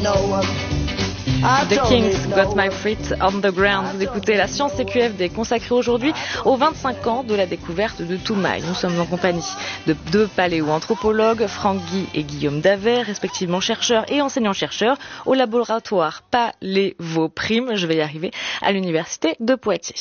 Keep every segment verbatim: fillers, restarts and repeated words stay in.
The Kings Got My Feet on the Ground. Vous écoutez la Science C Q F D consacrée aujourd'hui aux vingt-cinq ans de la découverte de Toumaï. Nous sommes en compagnie de deux paléoanthropologues, Franck Guy et Guillaume Davet, respectivement chercheurs et enseignants-chercheurs au laboratoire Palévoprime, je vais y arriver, à l'université de Poitiers.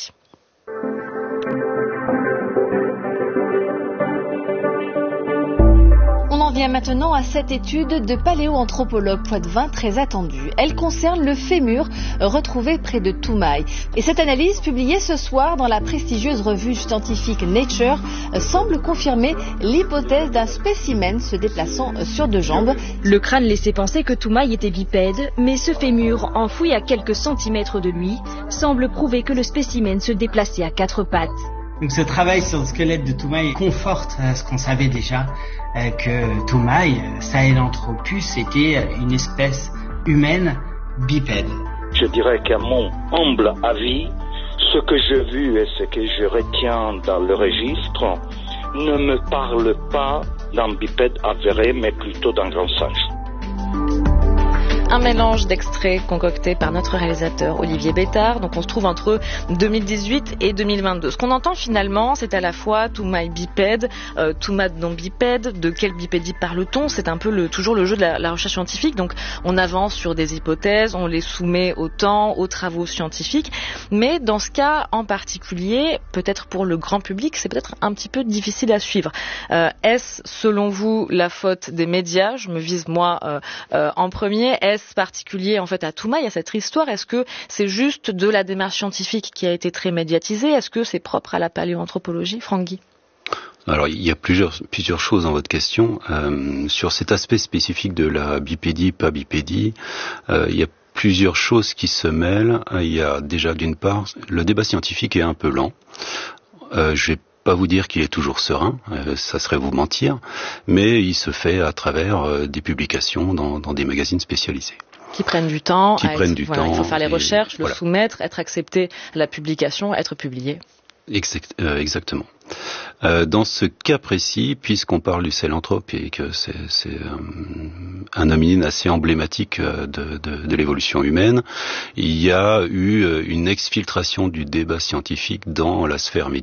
On en vient maintenant à cette étude de paléoanthropologue Poitevin très attendue. Elle concerne le fémur retrouvé près de Toumaï. Et cette analyse, publiée ce soir dans la prestigieuse revue scientifique Nature, semble confirmer l'hypothèse d'un spécimen se déplaçant sur deux jambes. Le crâne laissait penser que Toumaï était bipède, mais ce fémur, enfoui à quelques centimètres de lui, semble prouver que le spécimen se déplaçait à quatre pattes. Donc ce travail sur le squelette de Toumaï conforte euh, ce qu'on savait déjà, euh, que Toumaï, euh, Sahelanthropus, était une espèce humaine bipède. Je dirais qu'à mon humble avis, ce que j'ai vu et ce que je retiens dans le registre ne me parle pas d'un bipède avéré, mais plutôt d'un grand singe. Un mélange d'extraits concoctés par notre réalisateur Olivier Bétard. Donc on se trouve entre deux mille dix-huit et deux mille vingt-deux. Ce qu'on entend finalement, c'est à la fois Toumaï bipède, euh, Toumad non bipède. De quelle bipédie parle-t-on? C'est un peu le, toujours le jeu de la, la recherche scientifique. Donc on avance sur des hypothèses, on les soumet au temps, aux travaux scientifiques. Mais dans ce cas en particulier, peut-être pour le grand public, c'est peut-être un petit peu difficile à suivre. Euh, est-ce selon vous la faute des médias? Je me vise moi euh, euh, en premier. Est-ce particulier en fait à Toumaï, à cette histoire? Est-ce que c'est juste de la démarche scientifique qui a été très médiatisée? Est-ce que c'est propre à la paléoanthropologie? Franck Guy. Alors il y a plusieurs, plusieurs choses dans votre question. Euh, sur cet aspect spécifique de la bipédie, pas bipédie, euh, il y a plusieurs choses qui se mêlent. Il y a déjà d'une part, le débat scientifique est un peu lent. Euh, je vais pas vous dire qu'il est toujours serein, euh, ça serait vous mentir, mais il se fait à travers euh, des publications dans, dans des magazines spécialisés. Qui prennent du temps. Qui prennent être, du voilà, temps. Il faut faire les et, recherches, le voilà. soumettre, être accepté à la publication, être publié. Exact, euh, exactement. Euh, dans ce cas précis, puisqu'on parle du Sahelanthrope et que c'est, c'est euh, un hominine assez emblématique de, de, de l'évolution humaine, il y a eu une exfiltration du débat scientifique dans la sphère médiatique.